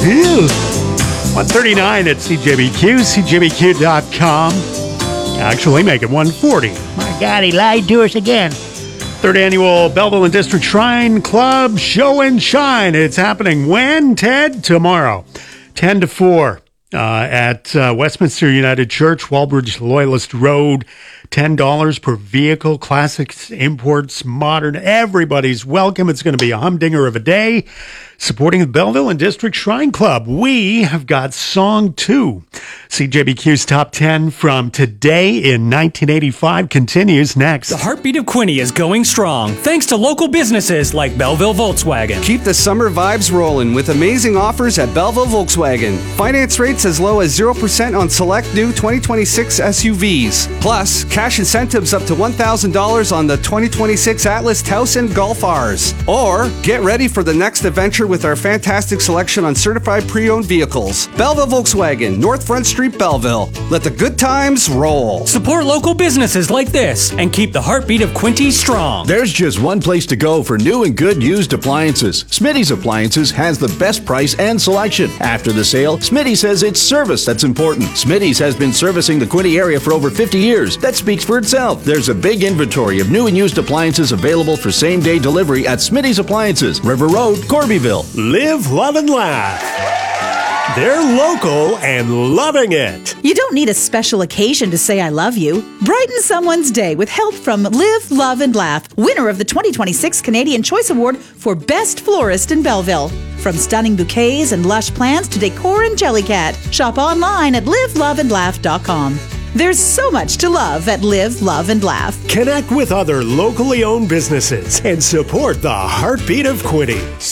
139 at CJBQ, CJBQ.com. Actually, make it 140. My God, he lied to us again. Third annual Belleville and District Shrine Club Show and Shine. It's happening when, Ted? Tomorrow, 10 to 4 at Westminster United Church, Walbridge Loyalist Road. $10 per vehicle, classics, imports, modern. Everybody's welcome. It's going to be a humdinger of a day. Supporting the Belleville and District Shrine Club, we have got Song 2. CJBQ's Top 10 from today in 1985 continues next. The heartbeat of Quinny is going strong, thanks to local businesses like Belleville Volkswagen. Keep the summer vibes rolling with amazing offers at Belleville Volkswagen. Finance rates as low as 0% on select new 2026 SUVs. Plus, cash incentives up to $1,000 on the 2026 Atlas Taos and Golf Rs. Or, get ready for the next adventure with our fantastic selection on certified pre-owned vehicles. Belleville Volkswagen, North Front Street, Belleville. Let the good times roll. Support local businesses like this and keep the heartbeat of Quinty strong. There's just one place to go for new and good used appliances. Smitty's Appliances has the best price and selection. After the sale, Smitty says it's service that's important. Smitty's has been servicing the Quinty area for over 50 years. That speaks for itself. There's a big inventory of new and used appliances available for same-day delivery at Smitty's Appliances, River Road, Corbyville. Live, love, and laugh. They're local and loving it. You don't need a special occasion to say I love you. Brighten someone's day with help from Live, Love, and Laugh, winner of the 2026 Canadian Choice Award for Best Florist in Belleville. From stunning bouquets and lush plants to decor and Jellycat, shop online at liveloveandlaugh.com. There's so much to love at Live, Love, and Laugh. Connect with other locally owned businesses and support the heartbeat of Quinty.